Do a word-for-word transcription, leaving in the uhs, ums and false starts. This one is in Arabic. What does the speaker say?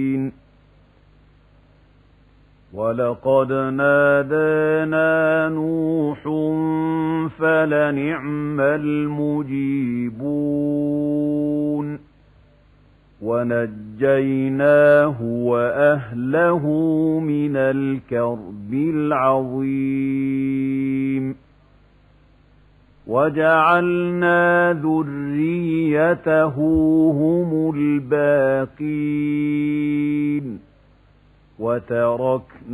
وَلَقَدْ نَادَانَا نُوحٌ فَلَنِعْمَ الْمُجِيبُونَ وَنَجَّيْنَاهُ وَأَهْلَهُ مِنَ الْكَرْبِ الْعَظِيمِ وَجَعَلْنَا ذُرِّيَّتَهُ هُمُ الْبَاقِينَ وَتَرَكْنَا